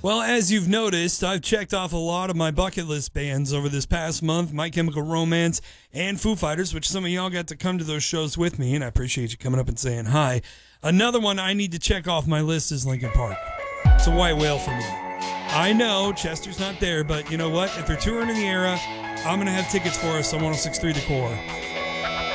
Well, as you've noticed, I've checked off a lot of my bucket list bands over this past month. My Chemical Romance and Foo Fighters, which some of y'all got to come to those shows with me, and I appreciate you coming up and saying hi. Another one I need to check off my list is Linkin Park. It's a white whale for me. I know Chester's not there, but you know what? If they're touring in the era, I'm going to have tickets for us on 106.3 The Core.